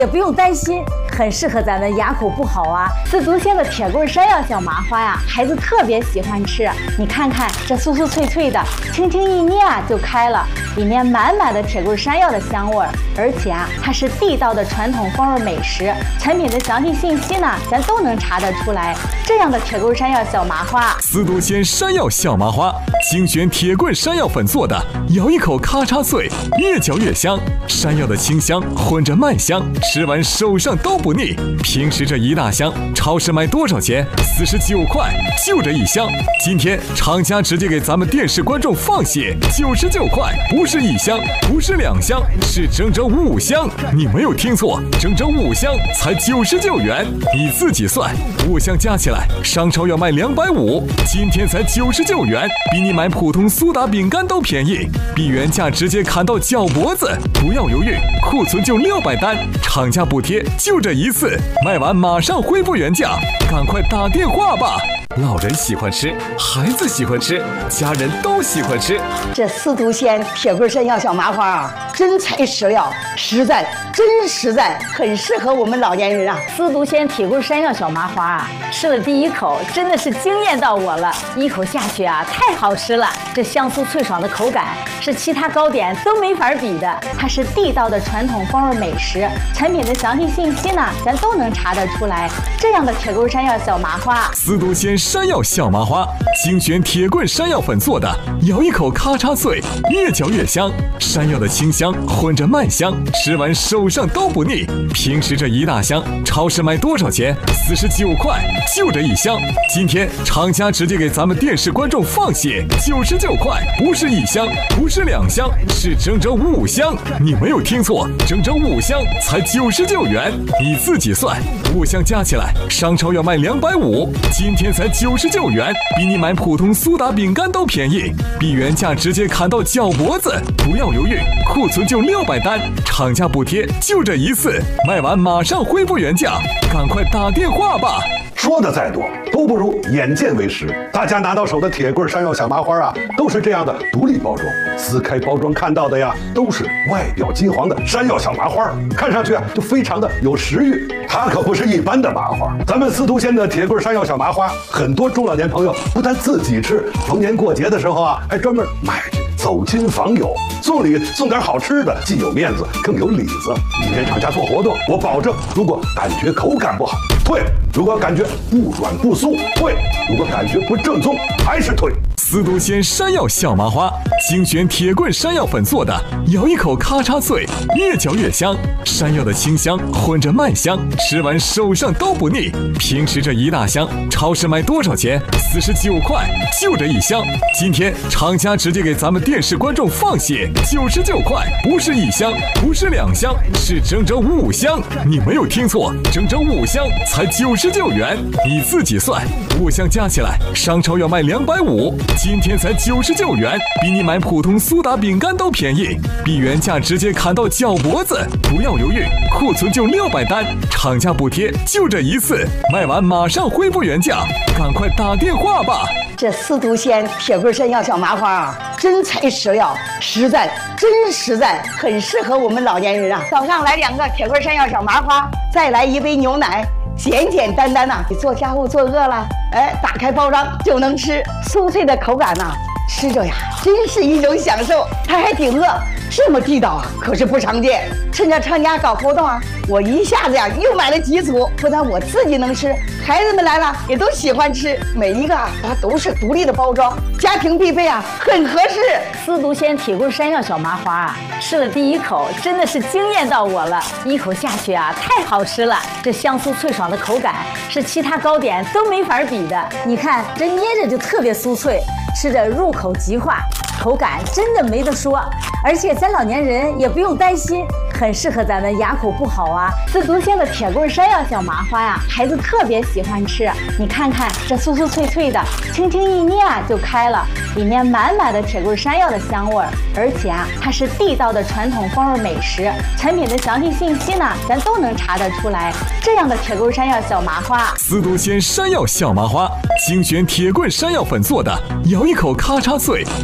也不用担心，很适合咱们牙口不好啊。四足仙的铁棍山药小麻花呀，孩子特别喜欢吃。你看看这酥酥脆脆的，轻轻一捏啊就开了，里面满满的铁棍山药的香味儿，而且啊它是地道的传统风味美食。产品的详细信息呢，咱都能查得出来。这样的铁棍山药小麻花， 四足仙山药小麻花，精选铁棍山药粉做的，咬一口咔嚓脆，越嚼越香。山药的清香混着麦香，吃完手上都不腻。平时这一大箱，超市卖多少钱？49块，就这一箱。今天厂家直接给咱们电视观众放血，99块，不是一箱，不是2箱，是整整5箱。你没有听错，整整5箱才99元。你自己算，5箱加起来，商超要卖250，今天才99元，比你买普通苏打饼干都便宜，比原价直接砍到脚脖子。不要犹豫，库存就600单，厂家补贴就这一次，卖完马上恢复原价，赶快打电话吧！老人喜欢吃，孩子喜欢吃，家人都喜欢吃。 这四足仙铁棍山药小麻花啊，真材实料，实在，真实在，很适合我们老年人啊。 四足仙铁棍山药小麻花啊，吃了第一口真的是惊艳到我了，一口下去啊，太好吃了！这香酥脆爽的口感是其他糕点都没法比的，它是地道的传统风味美食。产品的详细信息呢，咱都能查得出来。这样的铁棍山药小麻花， 四足仙山药小麻花，精选铁棍山药粉做的，咬一口咔嚓脆，越嚼越香。山药的清香混着麦香，吃完手上都不腻。平时这一大箱，超市卖多少钱？49块，就这一箱。今天厂家直接给咱们电视观众放血，99块，不是一箱，不是2箱，是整整5箱。你没有听错，整整5箱才99元。你自己算，5箱加起来，商超要卖250，今天才99元，比你买普通苏打饼干都便宜，比原价直接砍到脚脖子。不要犹豫，库存就600单，厂家补贴就这一次，卖完马上恢复原价，赶快打电话吧！ 说的再多都不如眼见为实。大家拿到手的铁棍山药小麻花啊，都是这样的独立包装，撕开包装看到的呀，都是外表金黄的山药小麻花，看上去啊就非常的有食欲。它可不是一般的麻花，咱们四足仙的铁棍山药小麻花，很多中老年朋友不但自己吃，逢年过节的时候啊，还专门买去走亲访友，送礼送点好吃的，既有面子更有里子。今天厂家做活动，我保证，如果感觉口感不好退，如果感觉不软不酥退，如果感觉不正宗还是退。 四足仙山药小麻花，精选铁棍山药粉做的，咬一口咔嚓脆，越嚼越香。山药的清香混着麦香，吃完手上都不腻。平时这一大箱，超市卖多少钱？49块，就这一箱。今天厂家直接给咱们电视观众放血，99块，不是一箱，不是2箱，是整整5箱。你没有听错，整整5箱才99元。你自己算，5箱加起来，商超要卖250。今天才99元，比你买普通苏打饼干都便宜，比原价直接砍到脚脖子。不要犹豫，库存就600单，厂家补贴就这一次，卖完马上恢复原价，赶快打电话吧！ 这四足仙铁棍山药小麻花啊，真材实料，实在，真实在，很适合我们老年人啊。早上来2个铁棍山药小麻花，再来1杯牛奶。简简单单呐，你做家务做饿了，哎，打开包装就能吃，酥脆的口感呐，吃着呀真是一种享受。它还挺饿，这么地道啊，可是不常见。趁着厂家搞活动啊，我一下子呀又买了几组，不但我自己能吃，孩子们来了也都喜欢吃。每一个啊，它都是独立的包装，家庭必备啊，很合适。 四足仙铁棍山药小麻花啊，吃了第一口真的是惊艳到我了，一口下去啊，太好吃了！这香酥脆爽的口感是其他糕点都没法比的。你看这捏着就特别酥脆，吃着入口即化，口感真的没得说。而且咱老年人也不用担心，很适合咱们牙口不好啊。四足仙的铁棍山药小麻花呀，孩子特别喜欢吃。你看看这酥酥脆脆的，轻轻一捏啊就开了，里面满满的铁棍山药的香味儿，而且啊它是地道的传统风味美食。产品的详细信息呢，咱都能查得出来。这样的铁棍山药小麻花， 四足仙山药小麻花，精选铁棍山药粉做的，咬一口咔嚓脆，越嚼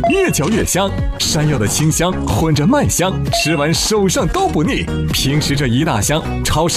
嚼越香。山药的清香混着麦香，吃完手上都不腻。平时这一大箱，超市